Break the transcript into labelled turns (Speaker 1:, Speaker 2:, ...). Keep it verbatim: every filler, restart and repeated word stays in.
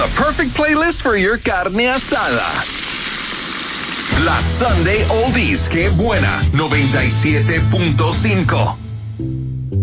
Speaker 1: the perfect playlist for your carne asada. La Sunday Oldies, qué buena, noventa y siete punto cinco.